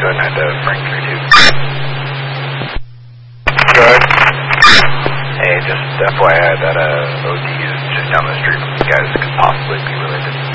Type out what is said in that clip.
go ahead and Frank 32. Good. Hey, just FYI, that OD is just down the street from you guys, could possibly be related.